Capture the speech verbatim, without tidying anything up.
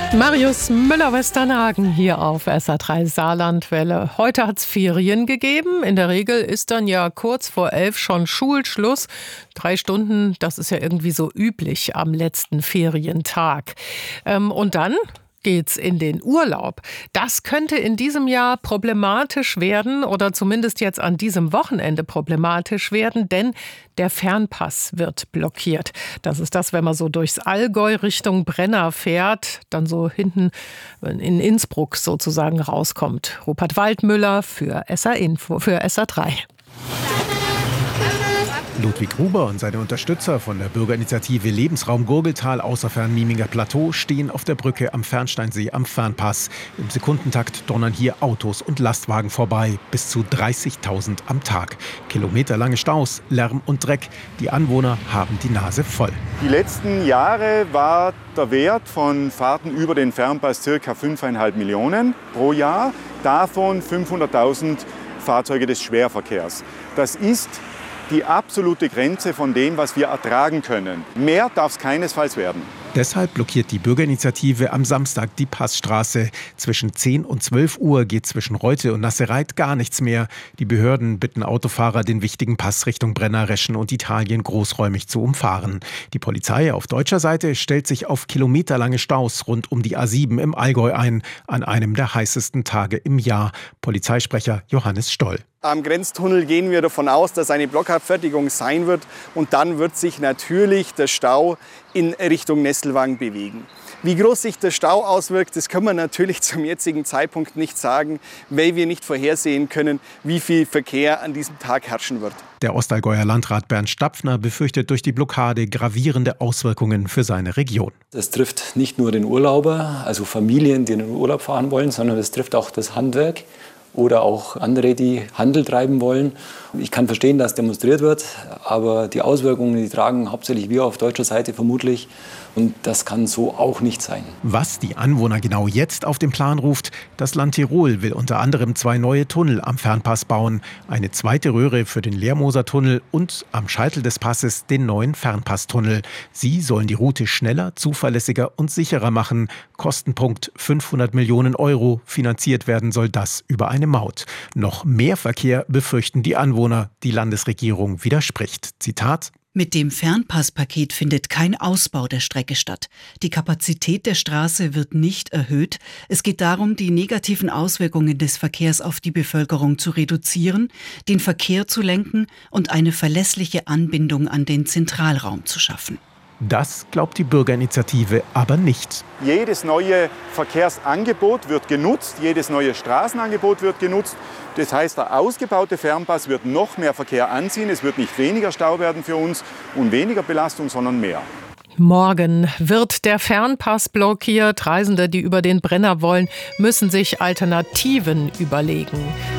Marius Müller-Westernhagen hier auf S R drei Saarlandwelle. Heute hat es Ferien gegeben. In der Regel ist dann ja kurz vor elf schon Schulschluss. Drei Stunden, das ist ja irgendwie so üblich am letzten Ferientag. Ähm, und dann geht's in den Urlaub. Das könnte in diesem Jahr problematisch werden oder zumindest jetzt an diesem Wochenende problematisch werden, denn der Fernpass wird blockiert. Das ist das, wenn man so durchs Allgäu Richtung Brenner fährt, dann so hinten in Innsbruck sozusagen rauskommt. Rupert Waldmüller für S R Info, für S R drei. Ludwig Huber und seine Unterstützer von der Bürgerinitiative Lebensraum Gurgeltal außer Fernmieminger Plateau stehen auf der Brücke am Fernsteinsee am Fernpass. Im Sekundentakt donnern hier Autos und Lastwagen vorbei, bis zu dreißigtausend am Tag. Kilometerlange Staus, Lärm und Dreck. Die Anwohner haben die Nase voll. Die letzten Jahre war der Wert von Fahrten über den Fernpass ca. fünfeinhalb Millionen pro Jahr. Davon fünfhunderttausend Fahrzeuge des Schwerverkehrs. Das ist die absolute Grenze von dem, was wir ertragen können. Mehr darf es keinesfalls werden. Deshalb blockiert die Bürgerinitiative am Samstag die Passstraße. Zwischen zehn und zwölf Uhr geht zwischen Reute und Nassereit gar nichts mehr. Die Behörden bitten Autofahrer, den wichtigen Pass Richtung Brenner, Reschen und Italien großräumig zu umfahren. Die Polizei auf deutscher Seite stellt sich auf kilometerlange Staus rund um die A sieben im Allgäu ein, an einem der heißesten Tage im Jahr. Polizeisprecher Johannes Stoll. Am Grenztunnel gehen wir davon aus, dass eine Blockabfertigung sein wird und dann wird sich natürlich der Stau in Richtung Nesselwagen bewegen. Wie groß sich der Stau auswirkt, das können wir natürlich zum jetzigen Zeitpunkt nicht sagen, weil wir nicht vorhersehen können, wie viel Verkehr an diesem Tag herrschen wird. Der Ostallgäuer Landrat Bernd Stapfner befürchtet durch die Blockade gravierende Auswirkungen für seine Region. Das trifft nicht nur den Urlauber, also Familien, die in den Urlaub fahren wollen, sondern es trifft auch das Handwerk oder auch andere, die Handel treiben wollen. Ich kann verstehen, dass demonstriert wird, aber die Auswirkungen, die tragen hauptsächlich wir auf deutscher Seite vermutlich. Und das kann so auch nicht sein. Was die Anwohner genau jetzt auf den Plan ruft, das Land Tirol will unter anderem zwei neue Tunnel am Fernpass bauen. Eine zweite Röhre für den Lermoser-Tunnel und am Scheitel des Passes den neuen Fernpasstunnel. Sie sollen die Route schneller, zuverlässiger und sicherer machen. Kostenpunkt fünfhundert Millionen Euro. Finanziert werden soll das über eine Maut. Noch mehr Verkehr befürchten die Anwohner. Die Landesregierung widerspricht. Zitat: Mit dem Fernpasspaket findet kein Ausbau der Strecke statt. Die Kapazität der Straße wird nicht erhöht. Es geht darum, die negativen Auswirkungen des Verkehrs auf die Bevölkerung zu reduzieren, den Verkehr zu lenken und eine verlässliche Anbindung an den Zentralraum zu schaffen. Das glaubt die Bürgerinitiative aber nicht. Jedes neue Verkehrsangebot wird genutzt, jedes neue Straßenangebot wird genutzt. Das heißt, der ausgebaute Fernpass wird noch mehr Verkehr anziehen. Es wird nicht weniger Stau werden für uns und weniger Belastung, sondern mehr. Morgen wird der Fernpass blockiert. Reisende, die über den Brenner wollen, müssen sich Alternativen überlegen.